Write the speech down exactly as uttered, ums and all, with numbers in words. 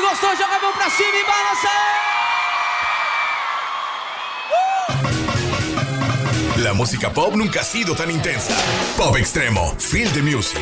gostou, joga a mão pra cima e balança. La música pop nunca ha sido tan intensa. Pop Extremo, Feel the Music.